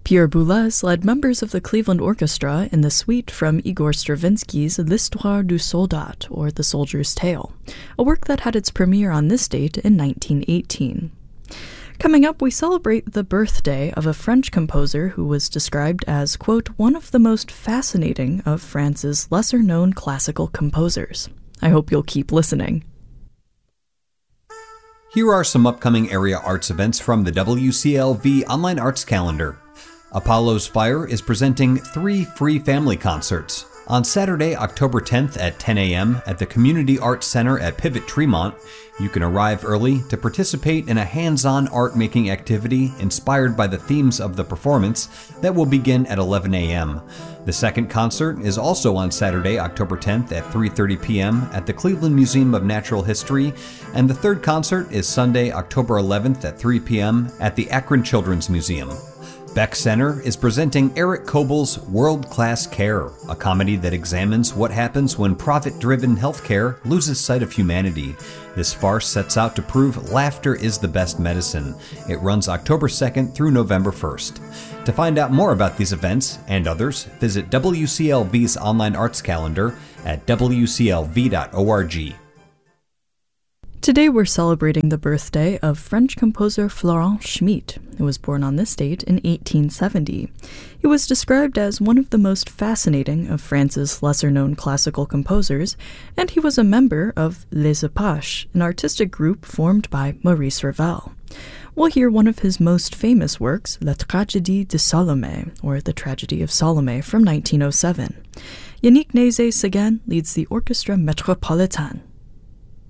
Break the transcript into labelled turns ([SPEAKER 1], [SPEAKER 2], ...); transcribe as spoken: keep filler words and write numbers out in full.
[SPEAKER 1] Pierre Boulez led members of the Cleveland Orchestra in the suite from Igor Stravinsky's L'Histoire du Soldat, or The Soldier's Tale, a work that had its premiere on this date in nineteen eighteen. Coming up, we celebrate the birthday of a French composer who was described as, quote, one of the most fascinating of France's lesser-known classical composers. I hope you'll keep listening.
[SPEAKER 2] Here are some upcoming area arts events from the W C L V Online Arts Calendar. Apollo's Fire is presenting three free family concerts. On Saturday, October tenth at ten a.m. at the Community Arts Center at Pivot Tremont, you can arrive early to participate in a hands-on art-making activity inspired by the themes of the performance that will begin at eleven a.m. The second concert is also on Saturday, October tenth at three thirty p.m. at the Cleveland Museum of Natural History, and the third concert is Sunday, October eleventh at three p.m. at the Akron Children's Museum. Beck Center is presenting Eric Kobel's World Class Care, a comedy that examines what happens when profit-driven healthcare loses sight of humanity. This farce sets out to prove laughter is the best medicine. It runs October second through November first. To find out more about these events and others, visit W C L V's online arts calendar at w c l v dot org.
[SPEAKER 1] Today we're celebrating the birthday of French composer Florent Schmitt, who was born on this date in eighteen seventy. He was described as one of the most fascinating of France's lesser-known classical composers, and he was a member of Les Apaches, an artistic group formed by Maurice Ravel. We'll hear one of his most famous works, La Tragédie de Salomé, or The Tragedy of Salome, from nineteen oh seven. Yannick Nézet-Séguin leads the Orchestra Métropolitain.